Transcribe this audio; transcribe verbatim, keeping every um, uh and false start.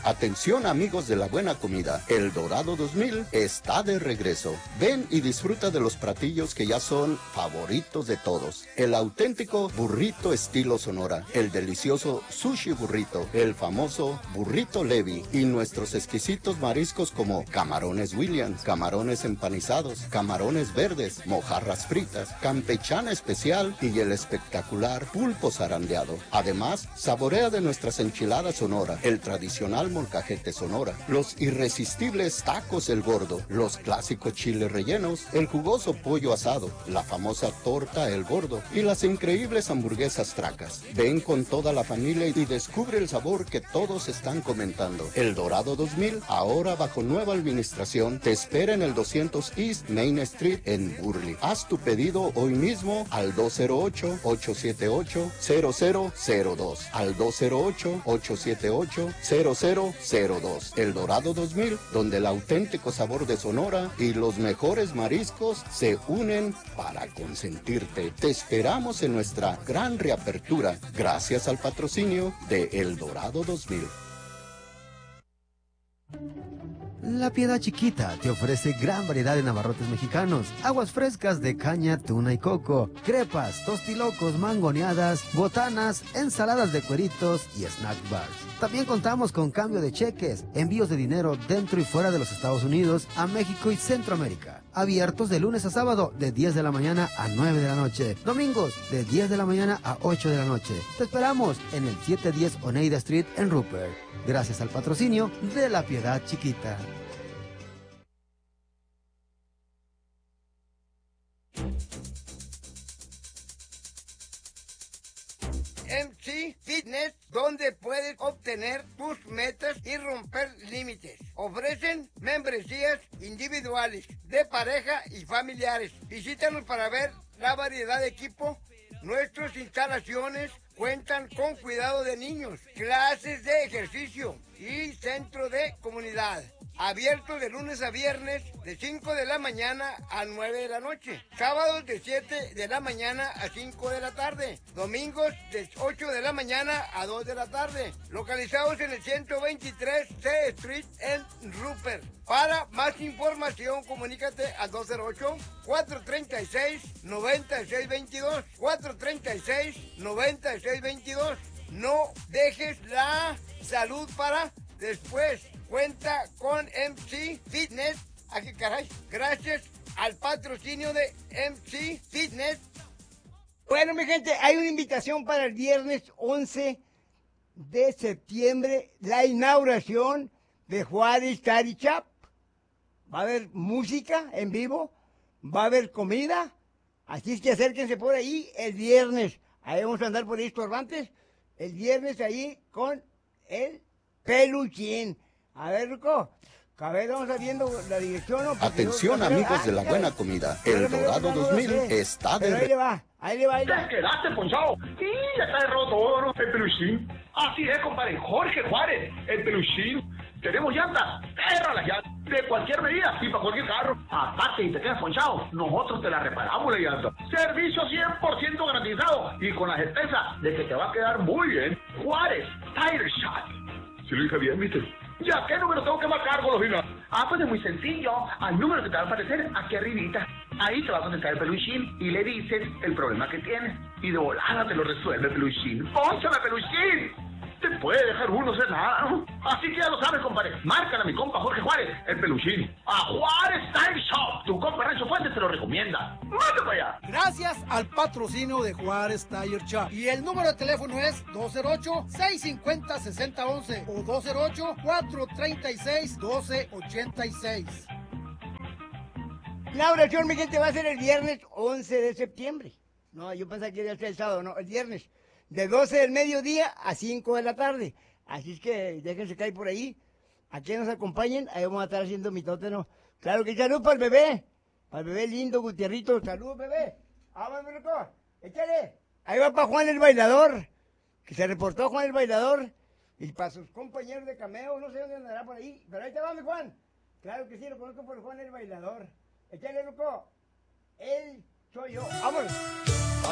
Atención amigos de la buena comida, El Dorado dos mil está de regreso. Ven y disfruta de los platillos que ya son favoritos de todos. El auténtico burrito estilo Sonora, el delicioso sushi burrito, el famoso burrito Levi y nuestros exquisitos mariscos como camarones Williams, camarones empanizados, camarones verdes, mojarras fritas, campechana especial y el espectacular pulpo zarandeado. Además, saborea de nuestras enchiladas Sonora, el tradicional molcajete Sonora, los irresistibles tacos El Gordo, los clásicos chiles rellenos, el jugoso pollo asado, la famosa torta El Gordo y las increíbles hamburguesas Tracas. Ven con toda la familia y descubre el sabor que todos están comentando. El Dorado dos mil, ahora bajo nueva administración, te espera en el doscientos East Main Street en Burley. Haz tu pedido hoy mismo al dos cero ocho, ocho siete ocho, cero cero cero dos, al dos cero ocho, ocho siete ocho, cero cero cero dos. El Dorado dos mil, donde el auténtico sabor de Sonora y los mejores mariscos se unen para consentirte. Te esperamos en nuestra gran reapertura, gracias al patrocinio de El Dorado dos mil. La Piedad Chiquita te ofrece gran variedad de navarrotes mexicanos, aguas frescas de caña, tuna y coco, crepas, tostilocos, mangoneadas, botanas, ensaladas de cueritos y snack bars. También contamos con cambio de cheques, envíos de dinero dentro y fuera de los Estados Unidos, a México y Centroamérica. Abiertos de lunes a sábado de diez de la mañana a nueve de la noche. Domingos de diez de la mañana a ocho de la noche. Te esperamos en el setecientos diez Oneida Street en Rupert. Gracias al patrocinio de La Piedad Chiquita. M C Fitness, donde puedes obtener tus metas y romper límites. Ofrecen membresías individuales, de pareja y familiares. Visítanos para ver la variedad de equipo. Nuestras instalaciones cuentan con cuidado de niños, clases de ejercicio y centro de comunidad. Abierto de lunes a viernes de cinco de la mañana a nueve de la noche. Sábados de siete de la mañana a cinco de la tarde. Domingos de ocho de la mañana a dos de la tarde. Localizados en el ciento veintitrés C Street en Rupert. Para más información, comunícate al dos cero ocho, cuatro tres seis, nueve seis dos dos. cuatro tres seis, nueve seis dos dos. No dejes la salud para después. Cuenta con M C Fitness. Aquí, caray. Gracias al patrocinio de M C Fitness. Bueno, mi gente, hay una invitación para el viernes once de septiembre. La inauguración de Juárez Tari Shop. Va a haber música en vivo. Va a haber comida. Así es que acérquense por ahí el viernes. Ahí vamos a andar por ahí estorbantes. El viernes ahí con el Peluchín. A ver, Ruco, a ver, vamos viendo la dirección. ¿No? Atención, amigos de la buena comida. El Dorado dos mil está de... Ahí le va, ahí le va. Ahí le va. ¡Te quedaste ponchado! ¡Sí, ya está roto todo, ¿no? El Peluchín. Así es, compadre. Jorge Juárez, el Peluchín. Tenemos llantas, perra las llantas, de cualquier medida y para cualquier carro. Aparte, y te quedas ponchado, nosotros te la reparamos la llanta. Servicio cien por ciento garantizado y con la certeza de que te va a quedar muy bien. Juárez Tire Shop. Si lo dije bien, ¿viste? ¿Ya qué número tengo que marcar, Golosina? Ah, pues es muy sencillo. Al número que te va a aparecer aquí arribita. Ahí te va a contestar el Peluchín y le dices el problema que tienes. Y de volada te lo resuelve el Peluchín. ¡Pónchale, Peluchín! Te puede dejar uno ser nada, ¿no? Así que ya lo sabes, compadre. Márcale a mi compa Jorge Juárez, el Peluchín. A Juárez Tire Shop. Tu compa Rancho Fuentes te lo recomienda. ¡Mate para allá! Gracias al patrocinio de Juárez Tire Shop. Y el número de teléfono es dos cero ocho, seis cinco cero, seis cero uno uno o dos cero ocho, cuatro tres seis, uno dos ocho seis. La oración, mi gente, va a ser el viernes once de septiembre. No, yo pensaba que iba a ser el sábado, no, el viernes. De doce del mediodía a cinco de la tarde. Así es que déjense caer por ahí. A que nos acompañen, ahí vamos a estar haciendo mi tóteno. Claro que salud para el bebé. Para el bebé lindo, Gutierrito. Salud, bebé. Vamos, loco. Échale. Ahí va para Juan el Bailador. Que se reportó Juan el Bailador. Y para sus compañeros de cameo, no sé dónde andará por ahí. Pero ahí te va, mi Juan. Claro que sí, lo conozco por Juan el Bailador. Échale, loco. Él soy yo. Vámonos.